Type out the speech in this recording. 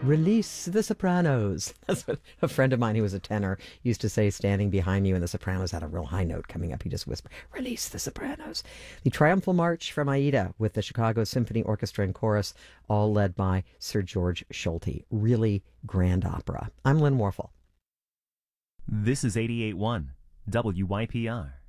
Release the sopranos. That's what a friend of mine who was a tenor used to say, standing behind you, and the sopranos had a real high note coming up. He just whispered, release the sopranos. The Triumphal March from Aida with the Chicago Symphony Orchestra and Chorus, all led by Sir George Solti. Really grand opera. I'm Lynn Warfel. This is 88.1 WYPR.